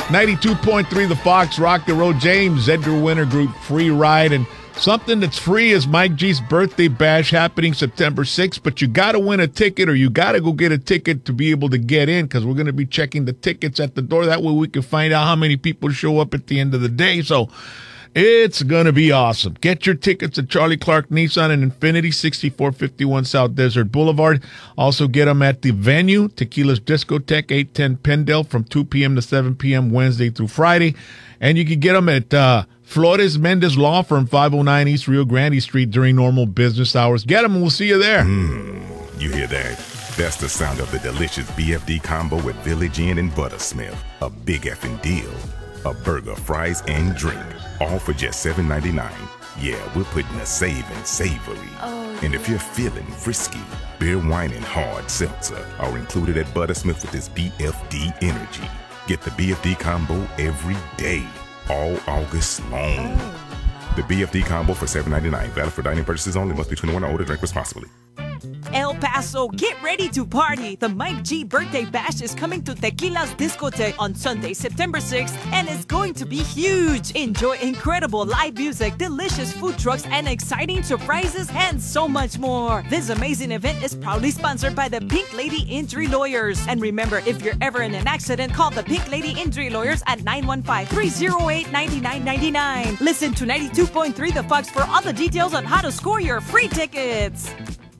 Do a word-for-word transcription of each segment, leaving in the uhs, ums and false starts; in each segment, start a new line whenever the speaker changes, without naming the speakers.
ninety-two point three The Fox, Rock the Road. James, Edgar Winter Group, Free Ride. And something that's free is Mike G's Birthday Bash happening September sixth. But you got to win a ticket, or you got to go get a ticket to be able to get in, because we're going to be checking the tickets at the door. That way we can find out how many people show up at the end of the day. So it's going to be awesome. Get your tickets at Charlie Clark Nissan and Infinity, sixty-four fifty-one South Desert Boulevard. Also get them at the venue, Tequila's Discotheque, eight ten Pendale, from two p.m. to seven p.m. Wednesday through Friday. And you can get them at uh, Flores Mendez Law Firm, five oh nine East Rio Grande Street during normal business hours. Get them and we'll see you there.
Mmm, you hear that? That's the sound of the delicious B F D combo with Village Inn and Buttersmith. A big effing deal. A burger, fries, and drink. All for just seven ninety-nine. Yeah, we're putting a saving savory.
Oh,
and if you're feeling frisky, beer, wine, and hard seltzer are included at Buttersmith with this B F D energy. Get the B F D combo every day, all August long.
Oh.
The B F D combo for seven ninety-nine. Valid for dining purchases only. Must be twenty-one or older. Drink responsibly.
El Paso, get ready to party. The Mike G Birthday Bash is coming to Tequila's Discotheque on Sunday, September sixth, and it's going to be huge. Enjoy incredible live music, delicious food trucks, and exciting surprises, and so much more. This amazing event is proudly sponsored by the Pink Lady Injury Lawyers. And remember, if you're ever in an accident, call the Pink Lady Injury Lawyers at nine one five, three oh eight, nine nine nine nine. Listen to ninety-two point three The Fox for all the details on how to score your free tickets.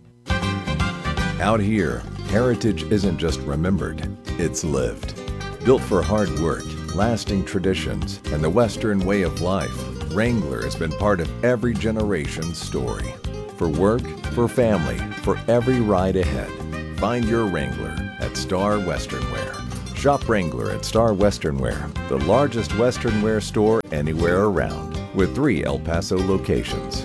Out here, heritage isn't just remembered, it's lived. Built for hard work, lasting traditions, and the Western way of life, Wrangler has been part of every generation's story. For work, for family, for every ride ahead. Find your Wrangler at Star Western Wear. Shop Wrangler at Star Western Wear, the largest Western wear store anywhere around, with three El Paso locations.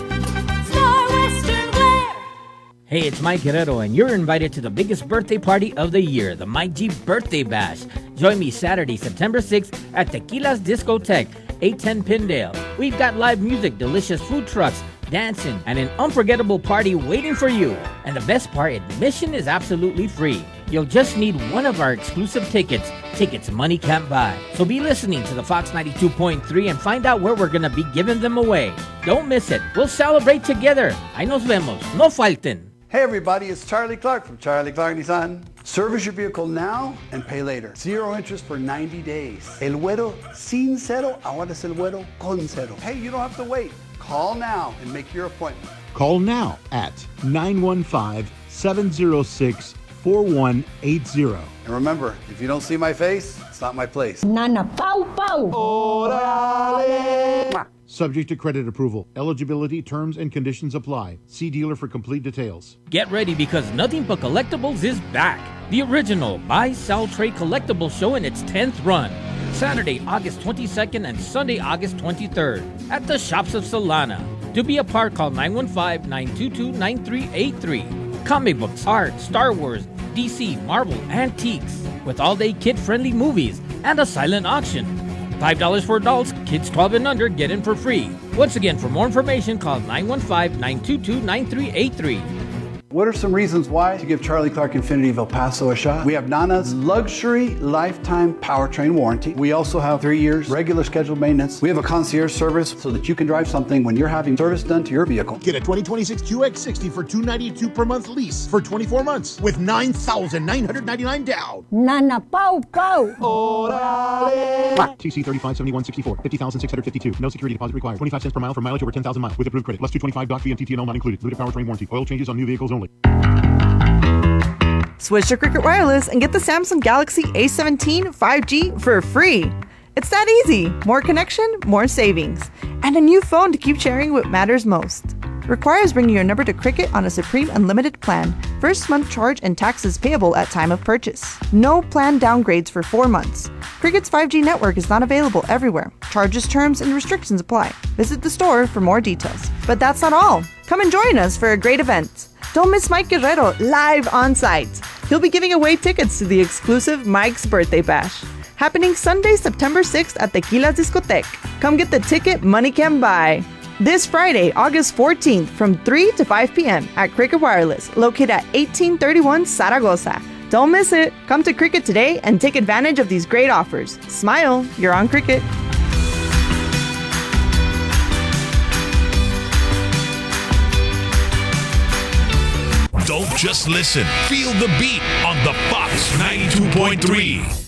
Hey, it's Mike Guerrero, and you're invited to the biggest birthday party of the year, the Mike G Birthday Bash. Join me Saturday, September sixth at Tequila's Discotheque, eight ten Pindale. We've got live music, delicious food trucks, dancing, and an unforgettable party waiting for you. And the best part, admission is absolutely free. You'll just need one of our exclusive tickets. Tickets money can't buy. So be listening to the Fox ninety-two point three and find out where we're going to be giving them away. Don't miss it. We'll celebrate together. Ahí nos vemos. No falten.
Hey everybody, it's Charlie Clark from Charlie Clark Nissan. Service your vehicle now and pay later. Zero interest for ninety days. El Güero sin cero, ahora es el Güero con cero. Hey, you don't have to wait. Call now and make your appointment.
Call now at nine one five, seven zero six, four one eight zero.
And remember, if you don't see my face, it's not my place.
Nana Pau Pau.
Orale.
Subject to credit approval. Eligibility, terms, and conditions apply. See dealer for complete details.
Get ready, because Nothing But Collectibles is back. The original Buy, Sell, Trade Collectible Show in its tenth run. Saturday, August twenty-second and Sunday, August twenty-third at the Shops of Solana. To be a part, call nine one five, nine two two, nine three eight three. Comic books, art, Star Wars, D C, Marvel, antiques, with all-day kid-friendly movies and a silent auction. five dollars for adults, kids twelve and under get in for free. Once again, for more information, call nine one five, nine two two, nine three eight three.
What are some reasons why to give Charlie Clark Infinity of El Paso a shot? We have Nana's luxury lifetime powertrain warranty. We also have three years regular scheduled maintenance. We have a concierge service so that you can drive something when you're having service done to your vehicle.
Get a twenty twenty-six Q X sixty for two hundred ninety-two dollars per month lease for twenty-four months with nine thousand nine hundred ninety-nine dollars down.
Nana Pau Pau.
Orale.
T C thirty-five seventy-one sixty-four, fifty thousand six hundred fifty-two. No security deposit required. twenty-five cents per mile for mileage over ten thousand miles with approved credit. Plus two twenty-five doc fee and T T N L not included. Limited powertrain warranty. Oil changes on new vehicles only.
Switch to Cricket Wireless and get the Samsung Galaxy A seventeen five G for free. It's that easy. More connection, more savings. And a new phone to keep sharing what matters most. Requires bringing your number to Cricket on a Supreme Unlimited plan. First month charge and taxes payable at time of purchase. No plan downgrades for four months. Cricket's five G network is not available everywhere. Charges, terms, and restrictions apply. Visit the store for more details. But that's not all. Come and join us for a great event. Don't miss Mike Guerrero live on site. He'll be giving away tickets to the exclusive Mike's Birthday Bash, happening Sunday, September sixth at Tequila's Discotheque. Come get the ticket money can buy. This Friday, August fourteenth, from three to five p.m. at Cricket Wireless, located at eighteen thirty-one Zaragoza. Don't miss it. Come to Cricket today and take advantage of these great offers. Smile, you're on Cricket.
Don't just listen. Feel the beat on the Fox ninety-two point three.